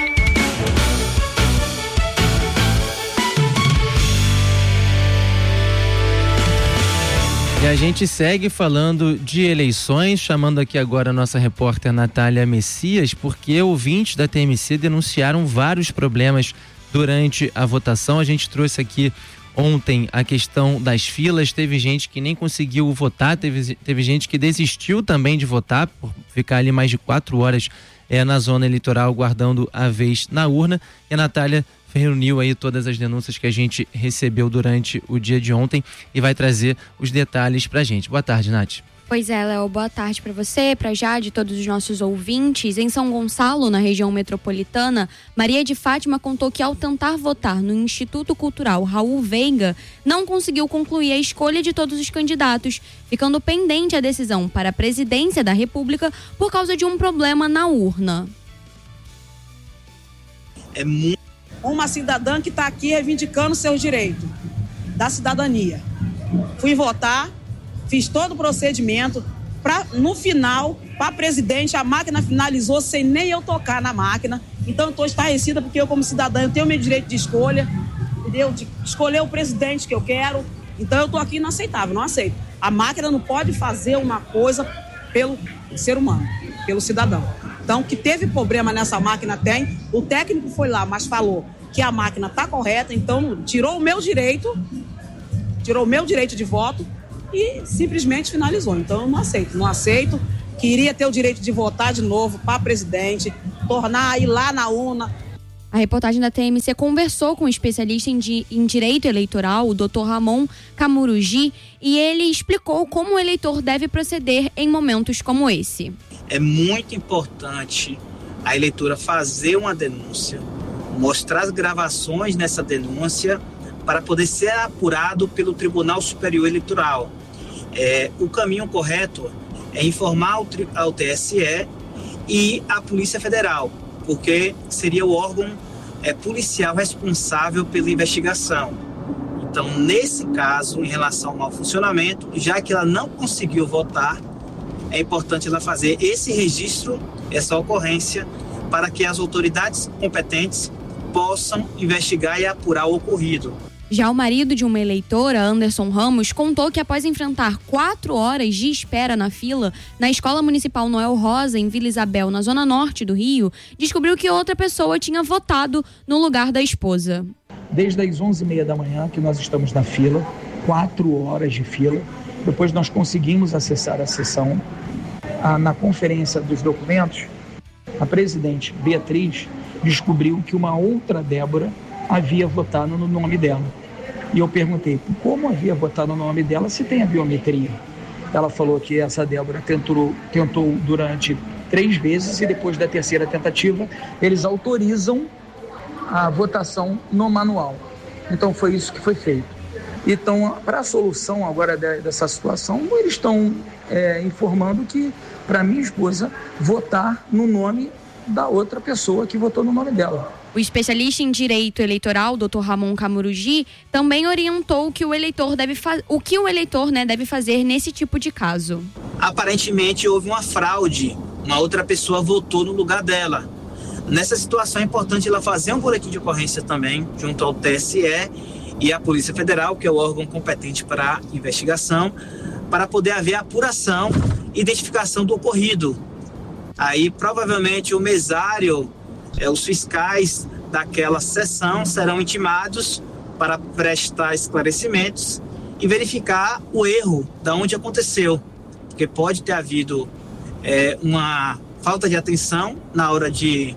S2: E a gente segue falando de eleições, chamando aqui agora a nossa repórter Natália Messias, porque ouvintes da T M C denunciaram vários problemas durante a votação. A gente trouxe aqui ontem a questão das filas, teve gente que nem conseguiu votar, teve, teve gente que desistiu também de votar, por ficar ali mais de quatro horas é, na zona eleitoral, guardando a vez na urna. E a Natália reuniu aí todas as denúncias que a gente recebeu durante o dia de ontem e vai trazer os detalhes pra gente. Boa tarde, Nath.
S14: Pois é, Léo, boa tarde para você, para Jade, todos os nossos ouvintes. Em São Gonçalo, na região metropolitana, Maria de Fátima contou que ao tentar votar no Instituto Cultural Raul Veiga, não conseguiu concluir a escolha de todos os candidatos, ficando pendente a decisão para a presidência da República por causa de um problema na urna.
S15: É muito... Uma cidadã que está aqui reivindicando seus direitos da cidadania. Fui votar, fiz todo o procedimento, pra, no final, para presidente, a máquina finalizou sem nem eu tocar na máquina. Então eu estou estarrecida porque eu, como cidadã, eu tenho meu direito de escolha, entendeu? De escolher o presidente que eu quero. Então eu estou aqui inaceitável, não aceito. A máquina não pode fazer uma coisa pelo ser humano, pelo cidadão. Então, que teve problema nessa máquina tem, o técnico foi lá, mas falou que a máquina está correta, então tirou o meu direito, tirou o meu direito de voto e simplesmente finalizou. Então eu não aceito, não aceito. Queria ter o direito de votar de novo para presidente, tornar, ir lá na urna.
S14: A reportagem da T M C conversou com um especialista em, di- em direito eleitoral, o doutor Ramon Camurugi, e ele explicou como o eleitor deve proceder em momentos como esse.
S16: É muito importante a eleitora fazer uma denúncia, mostrar as gravações nessa denúncia para poder ser apurado pelo Tribunal Superior Eleitoral. É, o caminho correto é informar ao, ao T S E e à Polícia Federal, porque seria o órgão é, policial responsável pela investigação. Então, nesse caso, em relação ao mau funcionamento, já que ela não conseguiu votar, é importante ela fazer esse registro, essa ocorrência, para que as autoridades competentes possam investigar e apurar o ocorrido.
S14: Já o marido de uma eleitora, Anderson Ramos, contou que após enfrentar quatro horas de espera na fila na Escola Municipal Noel Rosa, em Vila Isabel, na zona norte do Rio, descobriu que outra pessoa tinha votado no lugar da esposa.
S17: Desde as onze e meia da manhã que nós estamos na fila, quatro horas de fila. Depois nós conseguimos acessar a sessão. Ah, na conferência dos documentos, a presidente Beatriz descobriu que uma outra Débora havia votado no nome dela. E eu perguntei como havia votado no nome dela se tem a biometria. Ela falou que essa Débora tentou, tentou durante três vezes e depois da terceira tentativa eles autorizam a votação no manual. Então foi isso que foi feito. Então, para a solução agora dessa situação, eles estão é, informando que, para minha esposa, votar no nome da outra pessoa que votou no nome dela.
S14: O especialista em direito eleitoral, doutor Ramon Camurugi, também orientou que o eleitor deve fa- o que o eleitor né, deve fazer nesse tipo de caso.
S16: Aparentemente houve uma fraude, uma outra pessoa votou no lugar dela. Nessa situação é importante ela fazer um boletim de ocorrência também, junto ao T S E e à Polícia Federal, que é o órgão competente para a investigação, para poder haver apuração e identificação do ocorrido. Aí provavelmente o mesário, é, os fiscais daquela sessão serão intimados para prestar esclarecimentos e verificar o erro da onde aconteceu, porque pode ter havido é, uma falta de atenção na hora de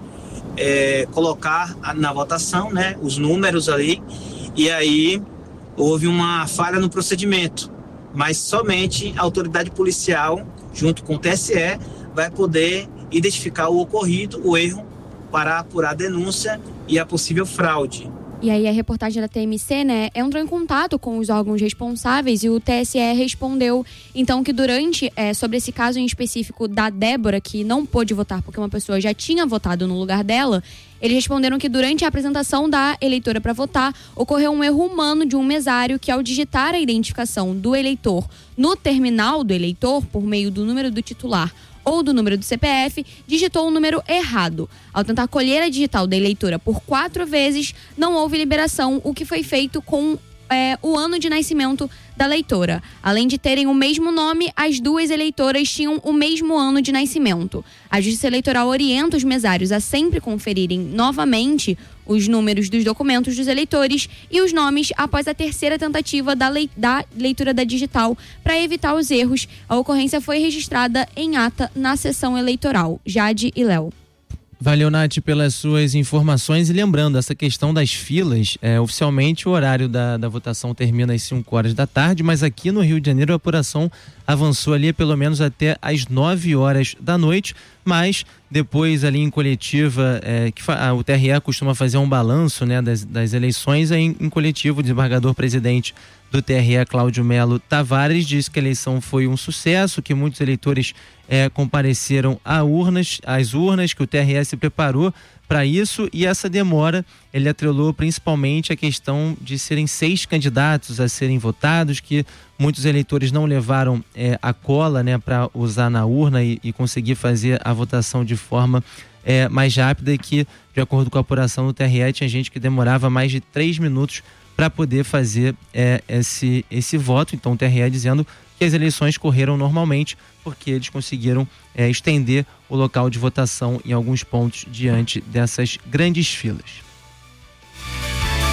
S16: é, colocar na votação, né, os números ali, e aí houve uma falha no procedimento, mas somente a autoridade policial, junto com o T S E, vai poder identificar o ocorrido, o erro, para apurar a denúncia e a possível fraude.
S14: E aí a reportagem da T M C, né, entrou em contato com os órgãos responsáveis e o T S E respondeu, então, que durante, é, sobre esse caso em específico da Débora, que não pôde votar porque uma pessoa já tinha votado no lugar dela, eles responderam que durante a apresentação da eleitora para votar, ocorreu um erro humano de um mesário que, ao digitar a identificação do eleitor no terminal do eleitor, por meio do número do titular ou do número do C P F, digitou o número errado. Ao tentar colher a digital da eleitora por quatro vezes, não houve liberação, o que foi feito com é, o ano de nascimento da eleitora. Além de terem o mesmo nome, as duas eleitoras tinham o mesmo ano de nascimento. A Justiça Eleitoral orienta os mesários a sempre conferirem novamente os números dos documentos dos eleitores e os nomes após a terceira tentativa da, lei, da leitura da digital para evitar os erros. A ocorrência foi registrada em ata na sessão eleitoral. Jade e Léo.
S2: Valeu, Nath, pelas suas informações. E lembrando, essa questão das filas, é, oficialmente o horário da, da votação termina às cinco horas da tarde, mas aqui no Rio de Janeiro a apuração avançou ali pelo menos até às nove horas da noite, mas depois ali em coletiva, é, que fa- o T R E costuma fazer um balanço, né, das, das eleições, aí em, em coletivo o desembargador-presidente do T R E, Cláudio Melo Tavares, disse que a eleição foi um sucesso, que muitos eleitores é, compareceram a urnas, às urnas, que o T R E se preparou para isso, e essa demora ele atrelou principalmente a questão de serem seis candidatos a serem votados, que muitos eleitores não levaram é, a cola, né, para usar na urna e, e conseguir fazer a votação de forma é, mais rápida, e que, de acordo com a apuração do T R E, tinha gente que demorava mais de três minutos para poder fazer é, esse, esse voto. Então o T R E dizendo que as eleições correram normalmente porque eles conseguiram é, estender o local de votação em alguns pontos diante dessas grandes filas.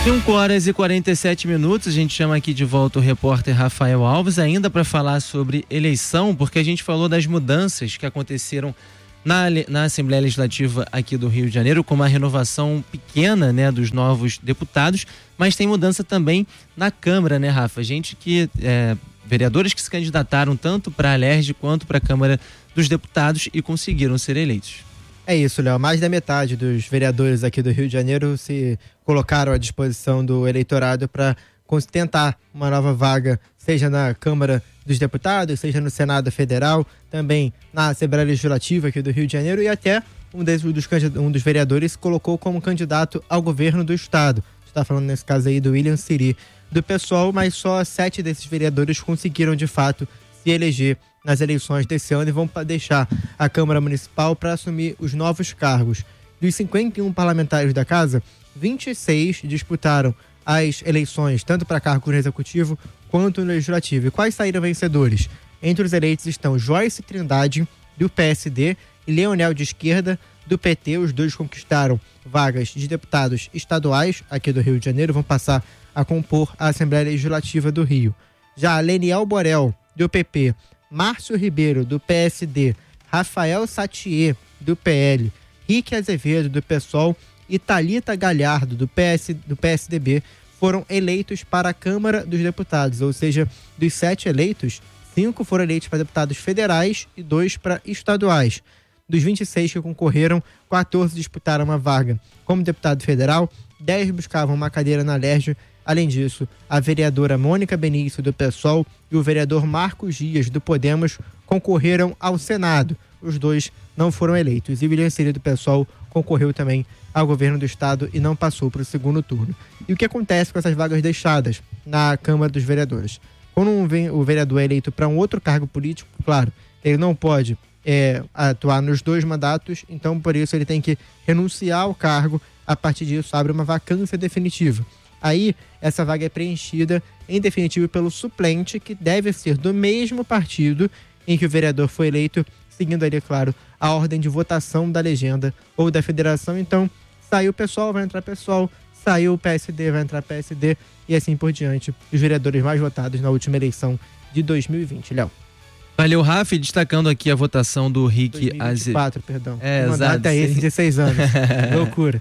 S2: cinco horas e quarenta e sete minutos, a gente chama aqui de volta o repórter Rafael Alves, ainda para falar sobre eleição, porque a gente falou das mudanças que aconteceram na, na Assembleia Legislativa aqui do Rio de Janeiro, com uma renovação pequena, né, dos novos deputados, mas tem mudança também na Câmara, né, Rafa? Gente que, é, vereadores que se candidataram tanto para a Alerj quanto para a Câmara dos Deputados e conseguiram ser eleitos.
S5: É isso, Léo. Mais da metade dos vereadores aqui do Rio de Janeiro se colocaram à disposição do eleitorado para tentar uma nova vaga, seja na Câmara dos Deputados, seja no Senado Federal, também na Assembleia Legislativa aqui do Rio de Janeiro, e até um dos, um dos vereadores se colocou como candidato ao governo do estado. A gente está falando nesse caso aí do William Siri, do PSOL, mas só sete desses vereadores conseguiram de fato se eleger nas eleições desse ano e vão deixar a Câmara Municipal para assumir os novos cargos. Dos cinquenta e um parlamentares da casa, vinte e seis disputaram as eleições, tanto para cargo no Executivo quanto no Legislativo. E quais saíram vencedores? Entre os eleitos estão Joyce Trindade, do P S D, e Leonel de Esquerda, do P T. Os dois conquistaram vagas de deputados estaduais aqui do Rio de Janeiro, vão passar a compor a Assembleia Legislativa do Rio. Já Leniel Borel, do P P, Márcio Ribeiro, do P S D, Rafael Satier, do P L, Rick Azevedo, do PSOL e Thalita Galhardo, do, P S, do P S D B, foram eleitos para a Câmara dos Deputados, ou seja, dos sete eleitos, cinco foram eleitos para deputados federais e dois para estaduais. Dos vinte e seis que concorreram, quatorze disputaram uma vaga como deputado federal, dez buscavam uma cadeira na Alerj. Além disso, a vereadora Mônica Benício, do PSOL, e o vereador Marcos Dias, do Podemos, concorreram ao Senado. Os dois não foram eleitos. E William Siri, do PSOL, concorreu também ao governo do estado e não passou para o segundo turno. E o que acontece com essas vagas deixadas na Câmara dos Vereadores? Quando o vereador é eleito para um outro cargo político, claro, ele não pode é, atuar nos dois mandatos, então por isso ele tem que renunciar ao cargo. A partir disso, abre uma vacância definitiva. Aí, essa vaga é preenchida, em definitivo, pelo suplente, que deve ser do mesmo partido em que o vereador foi eleito, seguindo ali, claro, a ordem de votação da legenda ou da federação. Então, saiu o PSOL, vai entrar PSOL, saiu o P S D, vai entrar P S D, e assim por diante, os vereadores mais votados na última eleição de dois mil e vinte. Léo.
S2: Valeu, Rafa, destacando aqui a votação do Rick Azevedo.
S5: dois mil e vinte e quatro, perdão.
S2: É, exato.
S5: Até esse, dezesseis anos. Loucura.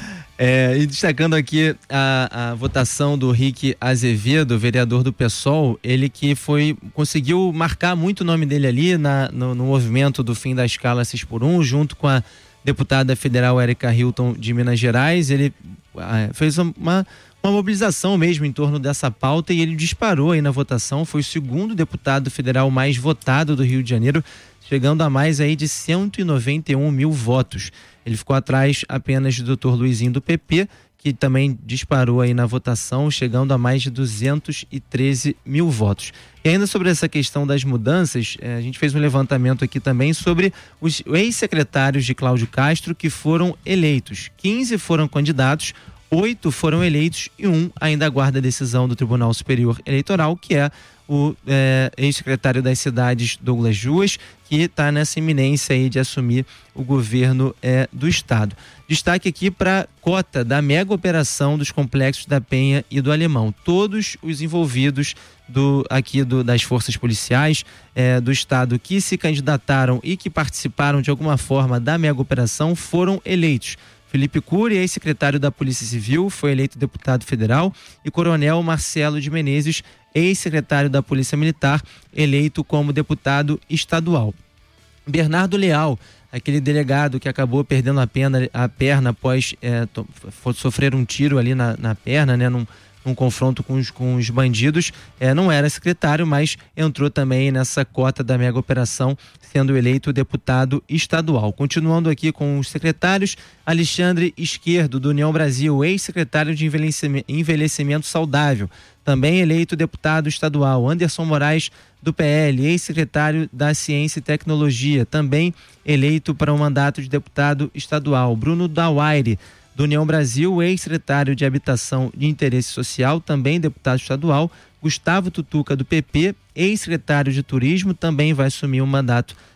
S2: É, e destacando aqui a, a votação do Rick Azevedo, vereador do PSOL, ele que foi, conseguiu marcar muito o nome dele ali na, no, no movimento do fim da escala seis por um, junto com a deputada federal Érica Hilton de Minas Gerais. Ele ah, fez uma, uma mobilização mesmo em torno dessa pauta e ele disparou aí na votação, foi o segundo deputado federal mais votado do Rio de Janeiro, chegando a mais aí de cento e noventa e um mil votos. Ele ficou atrás apenas do doutor Luizinho do P P, que também disparou aí na votação, chegando a mais de duzentos e treze mil votos. E ainda sobre essa questão das mudanças, a gente fez um levantamento aqui também sobre os ex-secretários de Cláudio Castro que foram eleitos. quinze foram candidatos, oito foram eleitos e um ainda aguarda a decisão do Tribunal Superior Eleitoral, que é o é, ex-secretário das cidades Douglas Ruas, que está nessa iminência aí de assumir o governo é, do estado. Destaque aqui para a cota da mega operação dos complexos da Penha e do Alemão. Todos os envolvidos do, aqui do, das forças policiais é, do estado que se candidataram e que participaram de alguma forma da mega operação foram eleitos. Felipe Cury, ex-secretário da Polícia Civil, foi eleito deputado federal, e Coronel Marcelo de Menezes, ex-secretário da Polícia Militar, eleito como deputado estadual. Bernardo Leal, aquele delegado que acabou perdendo a, pena, a perna após é, to, sofrer um tiro ali na, na perna, né, num, num confronto com os, com os bandidos, é, não era secretário, mas entrou também nessa cota da mega operação, sendo eleito deputado estadual. Continuando aqui com os secretários, Alexandre Esquerdo, do União Brasil, ex-secretário de envelhecimento, envelhecimento saudável, também eleito deputado estadual. Anderson Moraes, do P L, ex-secretário da Ciência e Tecnologia, também eleito para um mandato de deputado estadual. Bruno Dawaire, do União Brasil, ex-secretário de Habitação de Interesse Social, também deputado estadual. Gustavo Tutuca, do P P, ex-secretário de Turismo, também vai assumir um mandato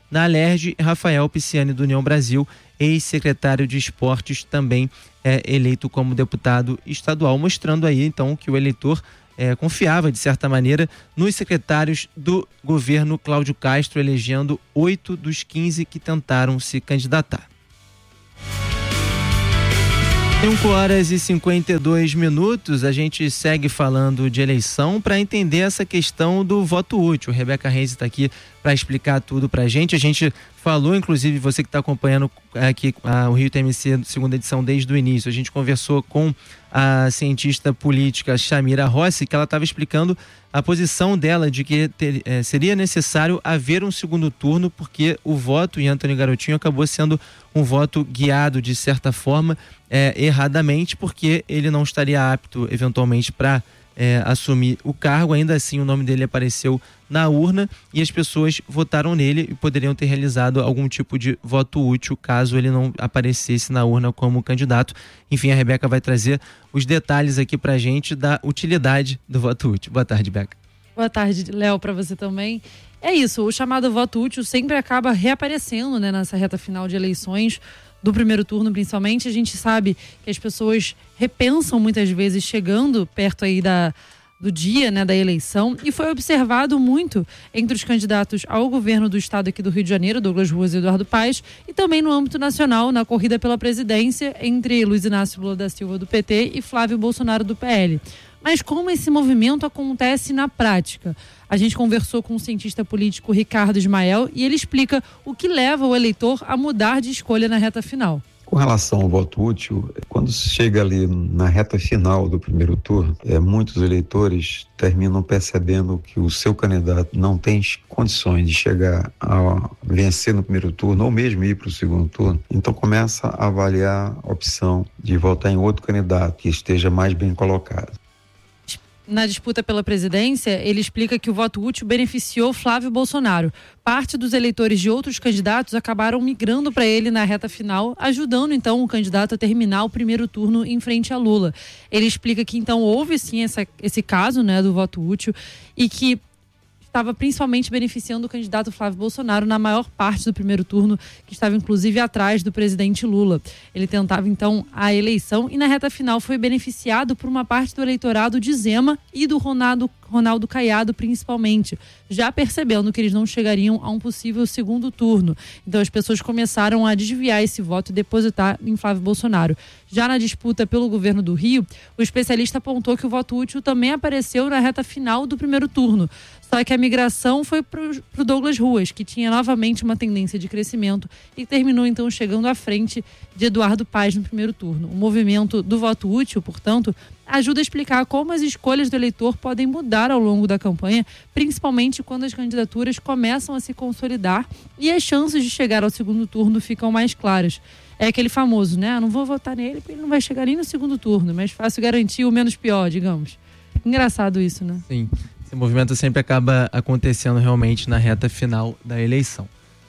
S2: na Alerj. Rafael Pisciani, do União Brasil, ex-secretário de Esportes, também é eleito como deputado estadual, mostrando aí então que o eleitor é, confiava, de certa maneira, nos secretários do governo Cláudio Castro, elegendo oito dos quinze que tentaram se candidatar. cinco horas e cinquenta e dois minutos, a gente segue falando de eleição para entender essa questão do voto útil. Rebeca Reis está aqui para explicar tudo para a gente. A gente falou, inclusive, você que está acompanhando aqui a, o Rio T M C, segunda edição, desde o início. A gente conversou com a cientista política Chamira Rossi, que ela estava explicando a posição dela de que ter, é, seria necessário haver um segundo turno, porque o voto em Antony Garotinho acabou sendo um voto guiado, de certa forma, é, erradamente, porque ele não estaria apto, eventualmente, para é, assumir o cargo. Ainda assim, o nome dele apareceu na urna e as pessoas votaram nele e poderiam ter realizado algum tipo de voto útil caso ele não aparecesse na urna como candidato. Enfim, a Rebeca vai trazer os detalhes aqui pra gente da utilidade do voto útil. Boa tarde, Beca.
S8: Boa tarde, Léo, para você também. É isso, o chamado voto útil sempre acaba reaparecendo, né, nessa reta final de eleições, do primeiro turno principalmente. A gente sabe que as pessoas repensam muitas vezes chegando perto aí da do dia, né, da eleição, e foi observado muito entre os candidatos ao governo do estado aqui do Rio de Janeiro, Douglas Ruas e Eduardo Paes, e também no âmbito nacional, na corrida pela presidência entre Luiz Inácio Lula da Silva do P T e Flávio Bolsonaro do P L. Mas como esse movimento acontece na prática? A gente conversou com o cientista político Ricardo Ismael e ele explica o que leva o eleitor a mudar de escolha na reta final.
S18: Com relação ao voto útil, quando se chega ali na reta final do primeiro turno, é, muitos eleitores terminam percebendo que o seu candidato não tem condições de chegar a vencer no primeiro turno ou mesmo ir para o segundo turno. Então começa a avaliar a opção de votar em outro candidato que esteja mais bem colocado.
S8: Na disputa pela presidência, ele explica que o voto útil beneficiou Flávio Bolsonaro. Parte dos eleitores de outros candidatos acabaram migrando para ele na reta final, ajudando então o candidato a terminar o primeiro turno em frente a Lula. Ele explica que então houve sim essa, esse caso, né, do voto útil e que estava principalmente beneficiando o candidato Flávio Bolsonaro na maior parte do primeiro turno, que estava inclusive atrás do presidente Lula. Ele tentava então a eleição e na reta final foi beneficiado por uma parte do eleitorado de Zema e do Ronaldo, Ronaldo Caiado principalmente, já percebendo que eles não chegariam a um possível segundo turno. Então as pessoas começaram a desviar esse voto e depositar em Flávio Bolsonaro. Já na disputa pelo governo do Rio, o especialista apontou que o voto útil também apareceu na reta final do primeiro turno. Só que a migração foi para o Douglas Ruas, que tinha novamente uma tendência de crescimento e terminou então chegando à frente de Eduardo Paes no primeiro turno. O movimento do voto útil, portanto, ajuda a explicar como as escolhas do eleitor podem mudar ao longo da campanha, principalmente quando as candidaturas começam a se consolidar e as chances de chegar ao segundo turno ficam mais claras. É aquele famoso, né? Ah, não vou votar nele porque ele não vai chegar nem no segundo turno, mas fácil garantir o menos pior, digamos. Engraçado isso, né?
S2: Sim. Esse movimento sempre acaba acontecendo realmente na reta final da eleição.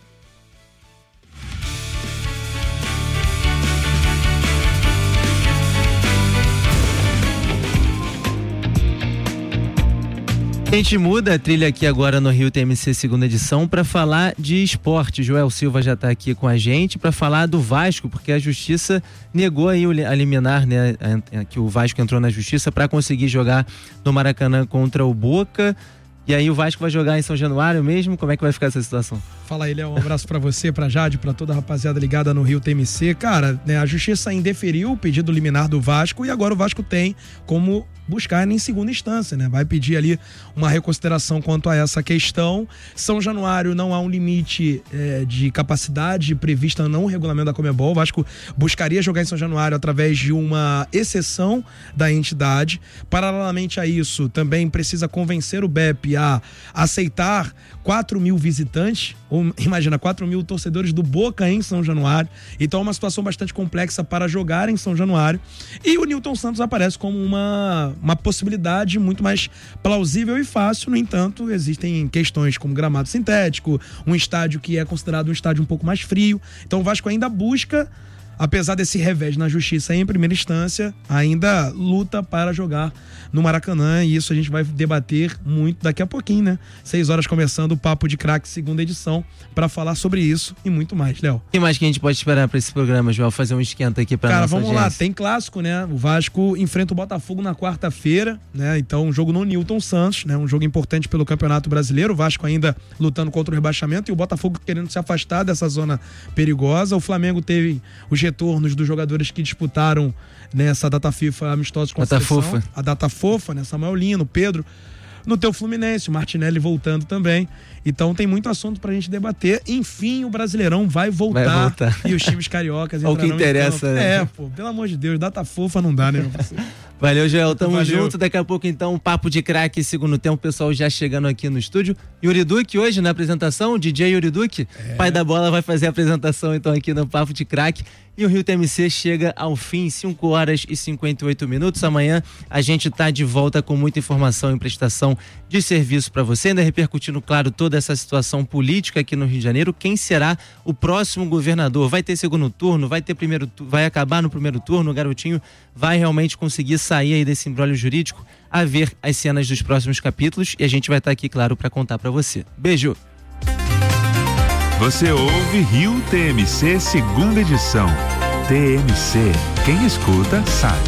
S2: A gente muda a trilha aqui agora no Rio T M C segunda edição para falar de esporte. Joel Silva já está aqui com a gente para falar do Vasco, porque a Justiça negou aí a liminar, né, que o Vasco entrou na Justiça para conseguir jogar no Maracanã contra o Boca. E aí o Vasco vai jogar em São Januário mesmo? Como é que vai ficar essa situação?
S19: Fala aí, Léo, um abraço pra você, pra Jade, pra toda a rapaziada ligada no Rio T M C. Cara, né, a Justiça indeferiu o pedido liminar do Vasco e agora o Vasco tem como buscar em segunda instância, né? Vai pedir ali uma reconsideração quanto a essa questão. São Januário não há um limite é, de capacidade prevista no regulamento da Conmebol. O Vasco buscaria jogar em São Januário através de uma exceção da entidade. Paralelamente a isso, também precisa convencer o B E P a aceitar quatro mil visitantes, ou imagina, quatro mil torcedores do Boca em São Januário. Então é uma situação bastante complexa para jogar em São Januário. E o Nilton Santos aparece como uma, uma possibilidade muito mais plausível e fácil. No entanto, existem questões como gramado sintético, um estádio que é considerado um estádio um pouco mais frio. Então o Vasco ainda busca apesar desse revés na justiça em primeira instância, ainda luta para jogar no Maracanã, e isso a gente vai debater muito daqui a pouquinho, né? Seis horas começando o Papo de Craque, segunda edição, para falar sobre isso e muito mais, Léo.
S2: O que mais que a gente pode esperar para esse programa, João? Fazer um esquenta aqui para nossa
S19: Cara, vamos
S2: audiência.
S19: lá, tem clássico, né? O Vasco enfrenta o Botafogo na quarta-feira, né? Então, um jogo no Newton Santos, né? Um jogo importante pelo Campeonato Brasileiro, o Vasco ainda lutando contra o rebaixamento e o Botafogo querendo se afastar dessa zona perigosa. O Flamengo teve os retornos dos jogadores que disputaram nessa data FIFA amistosos com a
S2: Data
S19: seleção.
S2: fofa.
S19: A data fofa, né? Samuel Lino, Pedro. No teu Fluminense, o Martinelli voltando também. Então tem muito assunto pra gente debater. Enfim, o Brasileirão vai voltar.
S2: Vai voltar.
S19: E os times cariocas
S2: Ao que
S19: entrarão em
S2: interessa,
S19: campo.
S2: né?
S19: É, pô, pelo amor de Deus, data fofa não dá, né, meu parceiro?
S2: Valeu, Joel. Tamo
S19: Valeu.
S2: junto. Daqui a pouco, então, um Papo de Craque, segundo tempo. O pessoal já chegando aqui no estúdio. Yuri Duque hoje na apresentação, D J Yuri Duque,
S19: É.
S2: pai da bola, vai fazer a apresentação, então, aqui no Papo de Craque. E o Rio T M C chega ao fim, cinco horas e cinquenta e oito minutos. Amanhã a gente tá de volta com muita informação e prestação de serviço para você, ainda repercutindo, claro, toda essa situação política aqui no Rio de Janeiro. Quem será o próximo governador? Vai ter segundo turno? Vai ter primeiro tu- vai acabar no primeiro turno? O garotinho vai realmente conseguir sair aí desse imbróglio jurídico? A ver as cenas dos próximos capítulos, e a gente vai estar aqui, claro, para contar para você. Beijo!
S3: Você ouve Rio T M C, segunda edição. T M C, quem escuta sabe.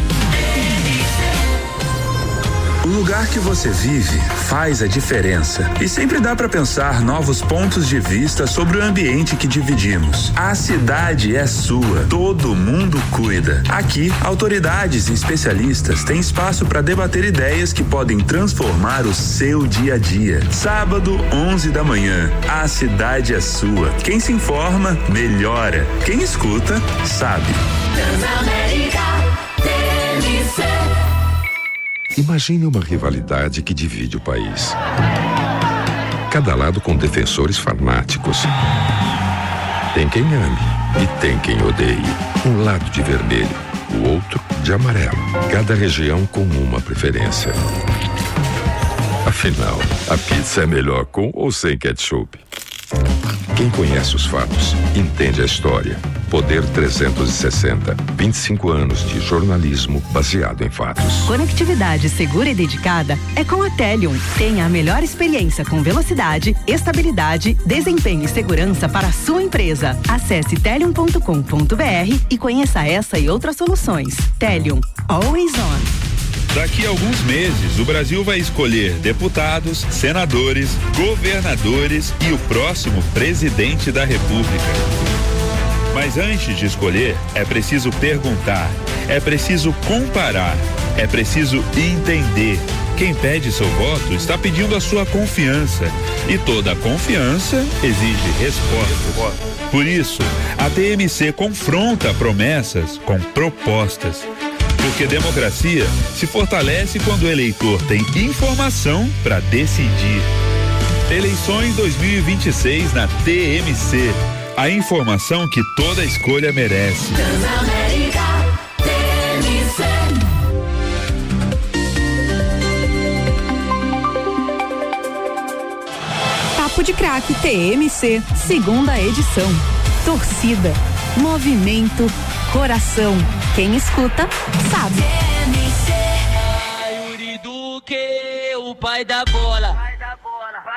S4: O lugar que você vive faz a diferença. E sempre dá para pensar novos pontos de vista sobre o ambiente que dividimos. A cidade é sua, todo mundo cuida. Aqui, autoridades e especialistas têm espaço para debater ideias que podem transformar o seu dia a dia. Sábado, onze da manhã. A cidade é sua. Quem se informa, melhora. Quem escuta, sabe.
S11: Transamérica T M C.
S13: Imagine uma rivalidade que divide o país. Cada lado com defensores fanáticos. Tem quem ame e tem quem odeie. Um lado de vermelho, o outro de amarelo. Cada região com uma preferência. Afinal, a pizza é melhor com ou sem ketchup? Quem conhece os fatos, entende a história. Poder trezentos e sessenta, vinte e cinco anos de jornalismo baseado em fatos.
S20: Conectividade segura e dedicada é com a Telium. Tenha a melhor experiência com velocidade, estabilidade, desempenho e segurança para a sua empresa. Acesse telium ponto com ponto br e conheça essa e outras soluções. Telium, always on.
S3: Daqui a alguns meses, o Brasil vai escolher deputados, senadores, governadores e o próximo presidente da República. Mas antes de escolher, é preciso perguntar, é preciso comparar, é preciso entender. Quem pede seu voto está pedindo a sua confiança. E toda confiança exige resposta. Por isso, a T M C confronta promessas com propostas. Porque democracia se fortalece quando o eleitor tem informação para decidir. Eleições dois mil e vinte e seis na T M C. A informação que toda escolha merece.
S11: Transamérica T M C.
S20: Papo de Craque T M C, segunda edição. Torcida, movimento, coração. Quem escuta, sabe.
S11: Yuri Duque, o pai da bola.